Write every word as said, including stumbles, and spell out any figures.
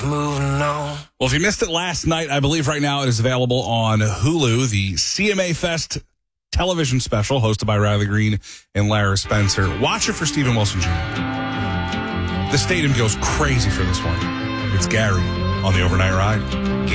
moving on. Well, if you missed it last night, I believe right now it is available on Hulu, the C M A Fest television special hosted by Riley Green and Lara Spencer. Watch it for Stephen Wilson Junior The stadium goes crazy for this one. It's Gary on the Overnight Ride.